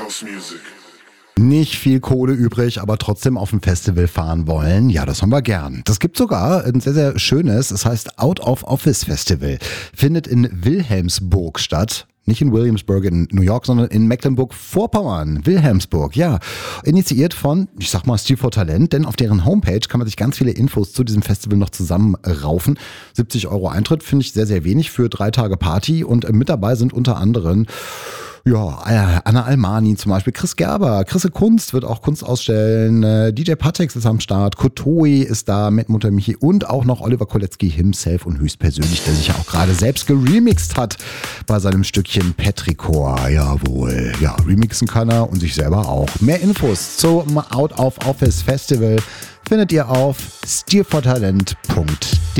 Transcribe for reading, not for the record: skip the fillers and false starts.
House music. Nicht viel Kohle übrig, aber trotzdem auf ein Festival fahren wollen? Ja, das haben wir gern. Das gibt sogar ein sehr, sehr schönes, es heißt Out of Office Festival. Findet in Wilhelmsburg statt. Nicht in Williamsburg in New York, sondern in Mecklenburg-Vorpommern, Wilhelmsburg, ja. Initiiert von, ich sag mal, Stil for Talent, denn auf deren Homepage kann man sich ganz viele Infos zu diesem Festival noch zusammenraufen. 70 € Eintritt finde ich sehr, sehr wenig für 3 Tage Party und mit dabei sind unter anderem Anna Almani zum Beispiel, Chris Gerber, Chrisse Kunst wird auch Kunst ausstellen, DJ Patex ist am Start, Kotoi ist da, Matt Mutter Michi und auch noch Oliver Kolecki himself und höchstpersönlich, der sich ja auch gerade selbst geremixed hat bei seinem Stückchen Petrichor. Jawohl, ja, remixen kann er und sich selber auch. Mehr Infos zum Out of Office Festival findet ihr auf stilfortalent.de.